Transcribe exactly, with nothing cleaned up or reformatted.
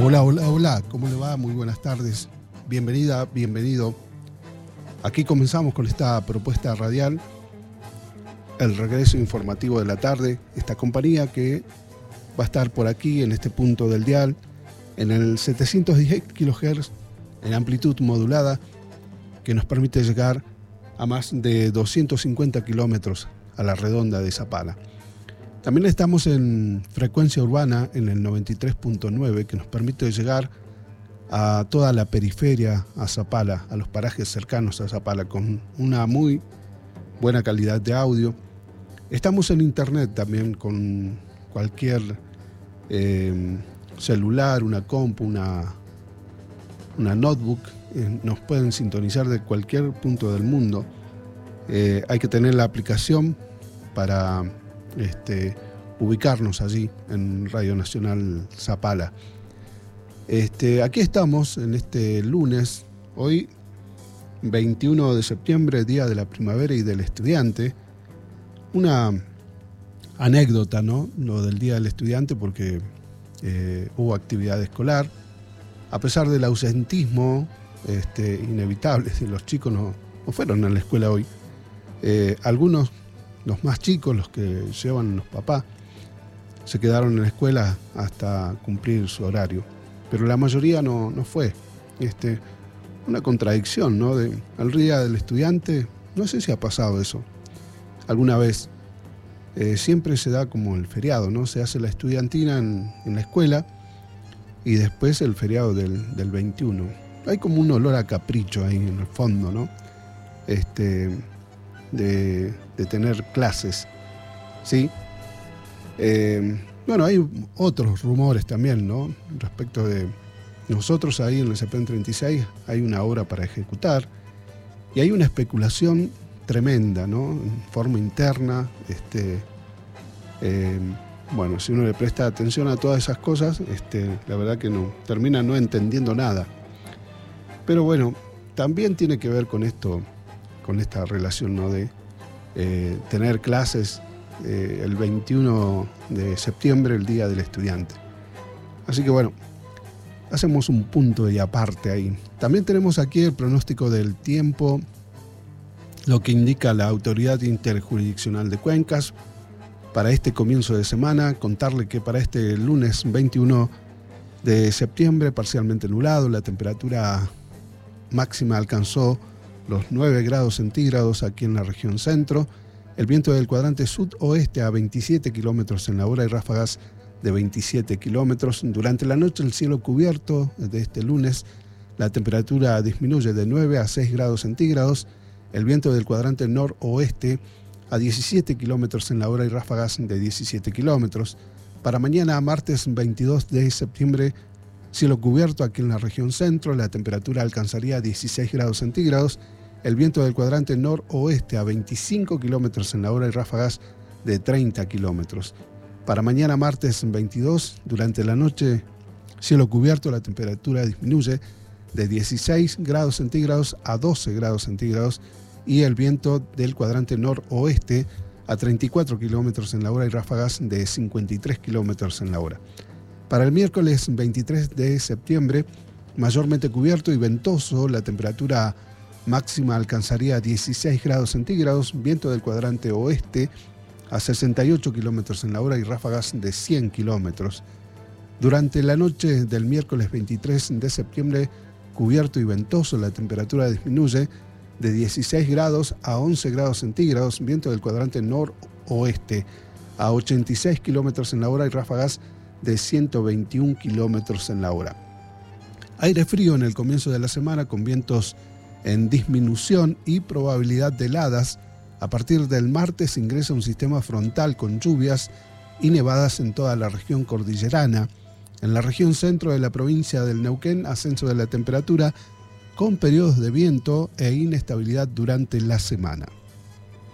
Hola, hola, hola, ¿cómo le va? Muy buenas tardes. Bienvenida, bienvenido. Aquí comenzamos con esta propuesta radial, el regreso informativo de la tarde, esta compañía que va a estar por aquí en este punto del dial, en el setecientos diez kilohertz, en amplitud modulada, que nos permite llegar a más de doscientos cincuenta kilómetros a la redonda de Zapala. También estamos en frecuencia urbana en el noventa y tres punto nueve, que nos permite llegar a toda la periferia, a Zapala, a los parajes cercanos a Zapala, con una muy buena calidad de audio. Estamos en internet también con cualquier eh, celular, una compu, una, una notebook. Eh, nos pueden sintonizar de cualquier punto del mundo. Eh, hay que tener la aplicación para este, ubicarnos allí en Radio Nacional Zapala. Este, aquí estamos en este lunes, hoy veintiuno de septiembre, día de la primavera y del estudiante. Una anécdota, ¿no? Lo del día del estudiante, porque eh, hubo actividad escolar. A pesar del ausentismo este, inevitable, los chicos no, no fueron a la escuela hoy. Eh, algunos, los más chicos, los que llevan los papás, se quedaron en la escuela hasta cumplir su horario. Pero la mayoría no, no fue. Este, una contradicción, ¿no? De, al día del estudiante, no sé si ha pasado eso alguna vez. Eh, siempre se da como el feriado, ¿no? Se hace la estudiantina en, en la escuela y después el feriado del, del veintiuno. Hay como un olor a capricho ahí en el fondo, ¿no? Este, de, de tener clases, ¿sí? Eh, bueno, hay otros rumores también, ¿no? Respecto de nosotros ahí en el C P N treinta y seis hay una obra para ejecutar y hay una especulación tremenda, ¿no? En forma interna, este, eh, bueno, si uno le presta atención a todas esas cosas, este, la verdad que no, termina no entendiendo nada. Pero bueno, también tiene que ver con esto, con esta relación, ¿no? De eh, tener clases Eh, el veintiuno de septiembre, el Día del Estudiante. Así que bueno, hacemos un punto y aparte ahí. También tenemos aquí el pronóstico del tiempo, lo que indica la Autoridad Interjurisdiccional de Cuencas para este comienzo de semana. Contarle que para este lunes veintiuno de septiembre, parcialmente nublado, la temperatura máxima alcanzó los nueve grados centígrados aquí en la región centro. El viento del cuadrante sudoeste a veintisiete kilómetros en la hora y ráfagas de veintisiete kilómetros. Durante la noche el cielo cubierto de este lunes, la temperatura disminuye de nueve a seis grados centígrados. El viento del cuadrante noroeste a diecisiete kilómetros en la hora y ráfagas de diecisiete kilómetros. Para mañana, martes veintidós de septiembre, cielo cubierto aquí en la región centro, la temperatura alcanzaría dieciséis grados centígrados. El viento del cuadrante noroeste a veinticinco kilómetros en la hora y ráfagas de treinta kilómetros. Para mañana martes veintidós, durante la noche, cielo cubierto, la temperatura disminuye de dieciséis grados centígrados a doce grados centígrados y el viento del cuadrante noroeste a treinta y cuatro kilómetros en la hora y ráfagas de cincuenta y tres kilómetros en la hora. Para el miércoles veintitrés de septiembre, mayormente cubierto y ventoso, la temperatura máxima alcanzaría dieciséis grados centígrados, viento del cuadrante oeste a sesenta y ocho kilómetros en la hora y ráfagas de cien kilómetros. Durante la noche del miércoles veintitrés de septiembre, cubierto y ventoso, la temperatura disminuye de dieciséis grados a once grados centígrados, viento del cuadrante noroeste a ochenta y seis kilómetros en la hora y ráfagas de ciento veintiún kilómetros en la hora. Aire frío en el comienzo de la semana con vientos en disminución y probabilidad de heladas. A partir del martes ingresa un sistema frontal con lluvias y nevadas en toda la región cordillerana. En la región centro de la provincia del Neuquén, ascenso de la temperatura con periodos de viento e inestabilidad durante la semana.